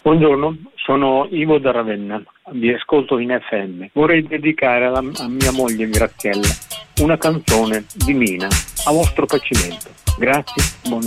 Buongiorno, sono Ivo da Ravenna, vi ascolto in FM. Vorrei dedicare a mia moglie Graziella una canzone di Mina, a vostro piacimento. Grazie, buon